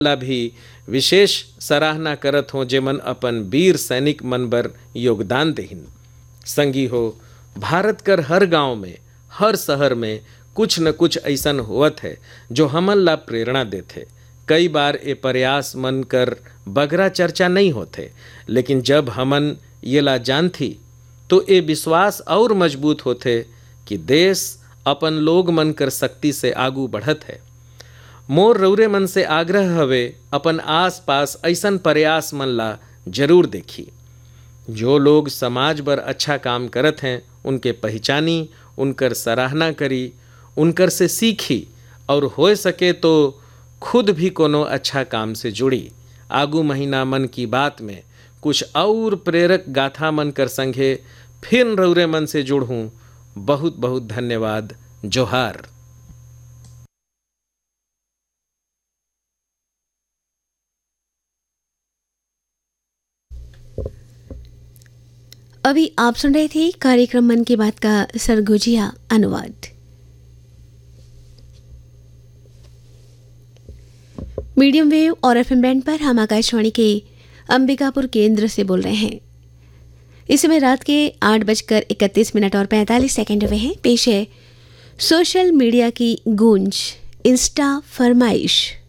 ला भी विशेष सराहना करत हों जेमन अपन वीर सैनिक मन बर योगदान देहिन। संगी हो, भारत कर हर गांव में, हर शहर में कुछ न कुछ ऐसन होवत है जो हमन ला प्रेरणा देथे। कई बार ये प्रयास मन कर बगरा चर्चा नहीं होते, लेकिन जब हमन ये ला जानथी तो ये विश्वास और मजबूत होते कि देश अपन लोग मन कर शक्ति से आगू बढ़त है। मोर रौरे मन से आग्रह हवे, अपन आस पास ऐसन प्रयास मन ला जरूर देखी। जो लोग समाज बर अच्छा काम करत हैं उनके पहचानी, उनकर सराहना करी, उनकर से सीखी और हो सके तो खुद भी कोनो अच्छा काम से जुड़ी। आगू महीना मन की बात में कुछ और प्रेरक गाथा मन कर संगे फिर रौरे मन से जुड़ूं। बहुत बहुत धन्यवाद। जोहार। अभी आप सुन रहे थे कार्यक्रम मन की बात का सरगुजिया अनुवाद। मीडियम वेव और एफएम बैंड पर हम आकाशवाणी के अंबिकापुर केंद्र से बोल रहे हैं। इस समय रात के 8:31 और 45 सेकंड हुए हैं। पेश है सोशल मीडिया की गूंज, इंस्टा फरमाइश।